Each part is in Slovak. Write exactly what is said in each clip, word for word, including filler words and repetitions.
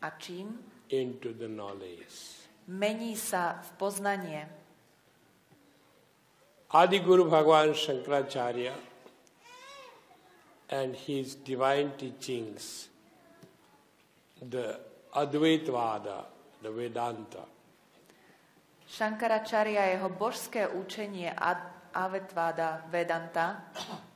A čím? Into the knowledge. Mení sa v poznanie. Adi Guru Bhagavan Shankaracharya and his divine teachings, the Advaitvada, the Vedanta. Shankaracharya, jeho božské učenie Advaita Vedanta.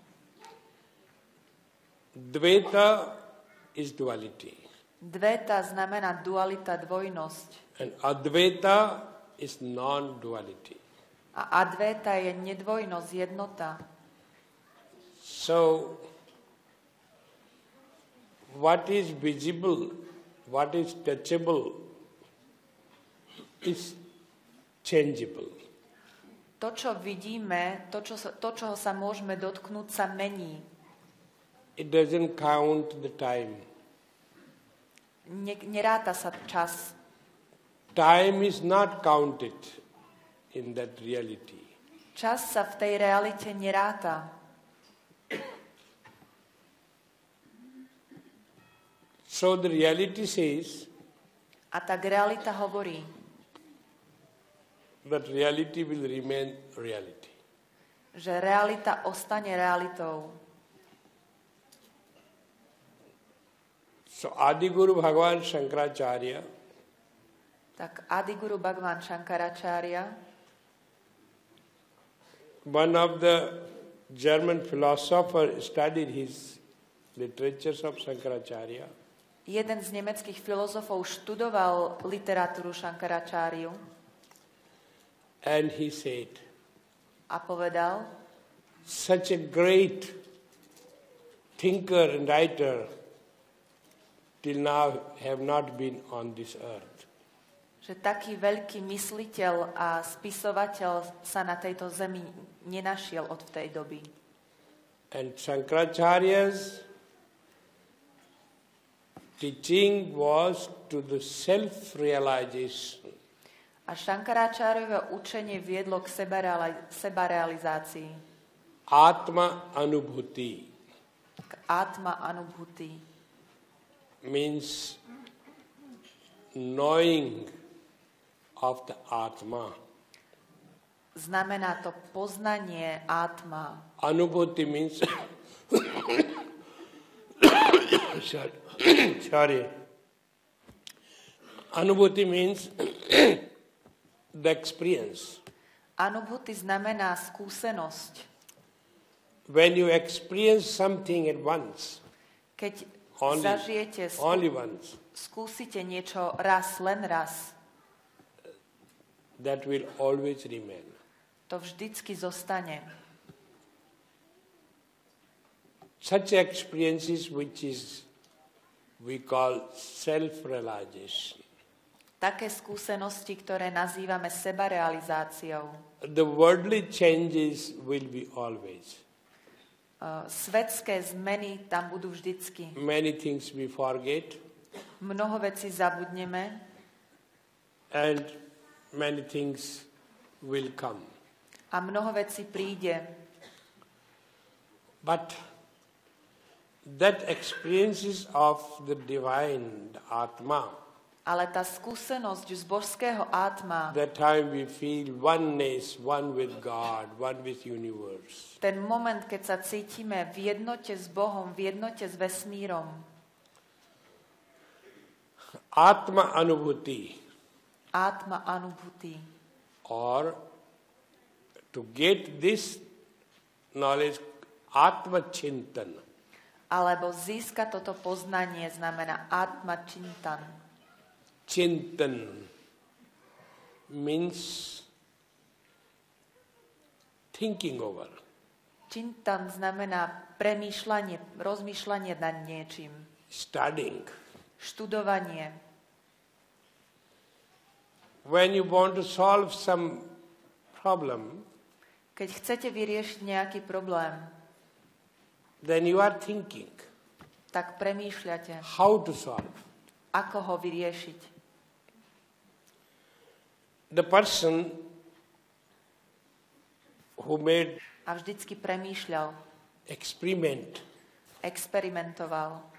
Dvaita is duality. Dvaita znamená dualita, dvojnosť. And Advaita is non-duality. A Advaita je nedvojnosť, jednota. So, what is visible, what is touchable, is changeable. To, čo vidíme, to, čo sa, to, čoho sa môžeme dotknúť, sa mení. It doesn't count the time. Ne, neráta sa čas. Time is not counted in that reality. Čas sa v tej realite neráta. So the reality says, a tak realita hovorí, that reality will remain reality. Že realita ostane realitou. So Adi Guru Bhagavan Shankaracharya, tak Adi Guru Bhagavan Shankaracharya, one of the German philosophers, studied his literatures of Shankaracharya. Jeden z nemeckých filozofov študoval literatúru Shankaracharyu. And he said, a povedal, such a great thinker and writer till now have not been on this earth. Že taký veľký mysliteľ a spisovateľ sa na tejto zemi nenašiel od tej doby. And Shankaracharya's teaching was to the self-realization. A Shankaracharyovo učenie viedlo k sebarealizácii. Atma anubhuti. K atma anubhuti. Means knowing of the Atma. Znamená to poznanie Atma. Anubhuti means sorry. sorry. Anubhuti means the experience. Anubhuti znamená skúsenosť. When you experience something at once, keď only, zažijete, skú... only once, skúsite niečo raz, len raz, that will always remain. To vždycky zostane. Such experiences which is we call self-realization. Také skúsenosti, ktoré nazývame sebarealizáciou. The worldly changes will be always. Uh, svetské zmeny tam budú vždycky. Many things we forget. Mnoho vecí zabudneme. And many things will come. A mnoho vecí príde. But that experiences of the divine, the Atma, ale tá skúsenosť z božského Atma, that time we feel oneness, one with God, one with universe. Ten moment, keď sa cítime v jednote s Bohom, v jednote s vesmírom. Atma anubhuti. Atma anubhuti. Or to get this knowledge, Atma chintan. Alebo získať toto poznanie znamená Atma chintan. Chintan means thinking over. Chintan znamená premýšľanie, rozmýšľanie nad niečím. Studying. Študovanie. When you want to solve some problem, keď chcete vyriešiť nejaký problém, then you are thinking. Tak premýšľate. How to solve? Ako ho vyriešiť? The person who made a vždycky premýšľal, experiment, experimentoval,